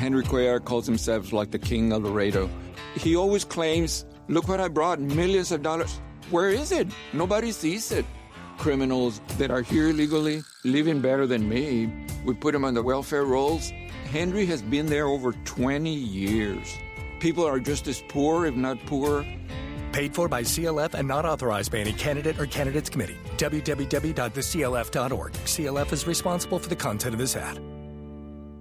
Henry Cuellar calls himself like the king of Laredo. He always claims, look what I brought, millions of dollars. Where is it? Nobody sees it. Criminals that are here illegally, living better than me, we put them on the welfare rolls. Henry has been there over 20 years. People are just as poor, if not poorer. Paid for by CLF and not authorized by any candidate or candidates committee. www.theclf.org. CLF is responsible for the content of this ad.